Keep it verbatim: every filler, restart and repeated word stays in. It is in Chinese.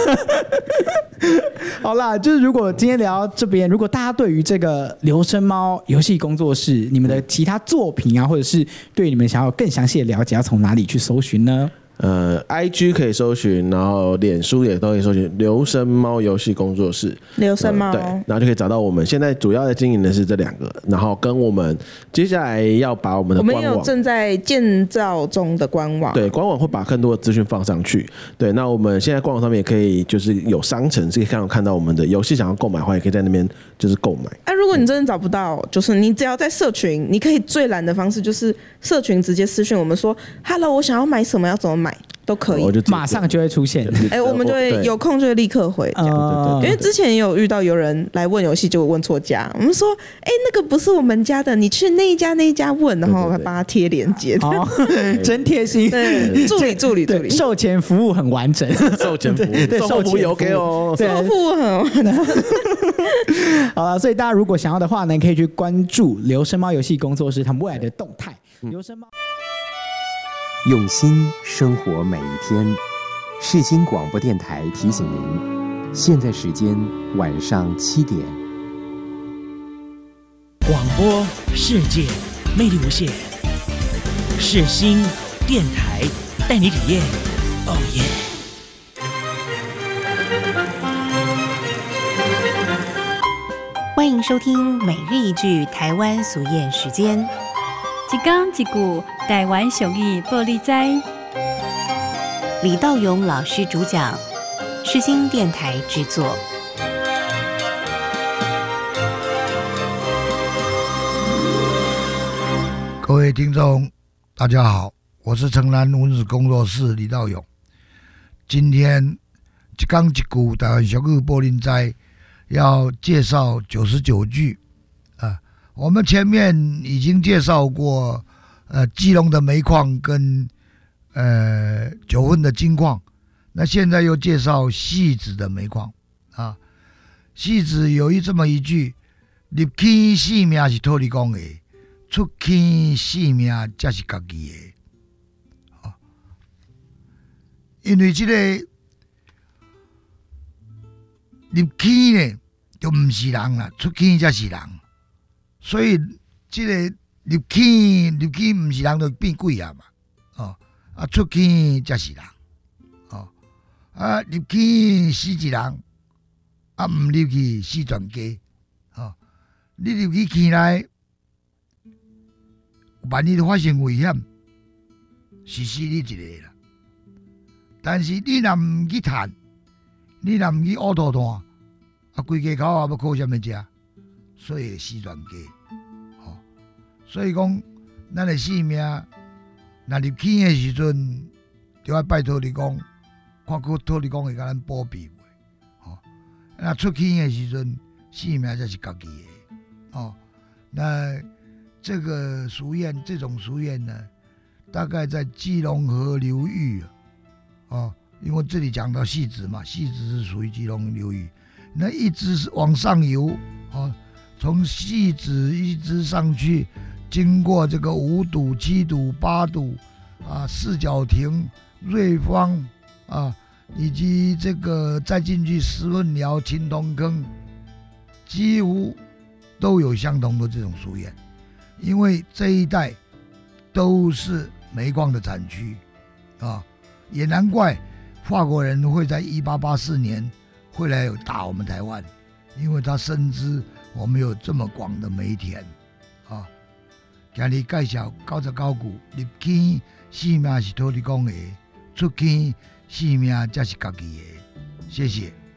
好啦，就是如果今天聊到这边，如果大家对于这个流声猫游戏工作室你们的其他作品啊，或者是对你们想要更详细的了解，要从哪里去搜寻呢？ 呃 ，I G 可以搜寻，然后脸书也都可以搜寻流声猫游戏工作室。 流声猫、 呃，对，然后就可以找到我们现在主要的经营的是这两个，然后跟我们接下来要把我们的官网， 我们有正在建造中的官网， 对，官网会把更多的资讯放上去。对，那我们现在官网上面也可以就是有商城，是可以看到看到我们的游戏想要购买的话，也可以在那边就是购买。 啊，如果你真的找不到，就是你只要在社群，你可以最懒的方式就是社群直接私讯我们说 ，Hello， 我想要买什么，要怎么买。都可以， 马上就会出现。 哎、欸，我们就会有空就会立刻回这样。呃、因为之前也有遇到有人来问游戏，就问错家，我们说，哎、欸，那个不是我们家的，你去那一家那一家问，然后还帮他贴链接。哦， 真贴心。 对，助理助理助理， 售前服务很完整， 售前服务，对，售后服务 OK 哦， 售后服务很完整。 好了，所以大家如果想要的话呢，可以去关注流声猫游戏工作室他们未来的动态。流声猫。 用心生活每一天，世新广播电台提醒您，现在时间晚上七点。 广播世界魅力无限，世新电台带你体验。哦耶！ 欢迎收听每日一句台湾俗谚时间。 一讲一句台湾俗语报你知。 李道勇老师主讲，世新电台制作。 各位听众，大家好，我是城南文史工作室李道勇。今天一讲一句台湾俗语报你知，要介绍九十九句啊。我们前面已经介绍过，呃，基隆的煤矿跟呃九份的金矿，那现在又介绍汐止的煤矿啊。汐止有一这么一句：入去性命是土地公的，出去性命才是家己的。啊，因为这个入去呢，就不是人啦，出去才是人。所以，这个入去入去不是人，就变鬼啊嘛，哦，啊出去才是人，哦，啊入去死一人，啊唔入去死全家，哦，你入去起来，万一发生危险，是死你一个啦。但是你若唔去趁，你若唔去乌涂炭，啊规家口也要靠啥物食？所以死全家，吼、哦，所以讲，咱的性命，若入去的时阵，就要拜托你讲，看看土地公会甲咱保庇袂，吼、哦。那出去的时阵，性命才是家己的，哦。那这个俗谚，这种俗谚呢，大概在基隆河流域，哦，因为这里讲到汐止嘛，汐止是属于基隆流域，那一直是往上游，哦。从汐止一直上去，经过这个五堵、七堵、八堵啊、四角亭、瑞芳啊，以及这个再进去石份寮、青铜坑，几乎都有相同的这种俗谚，因为这一带都是煤矿的产区啊，也难怪法国人会在一八八四年会来打我们台湾，因为他深知我们有这么广的煤田，啊！今日介绍九十九句，入去性命是土地公的，出去性命才是家己的。谢谢。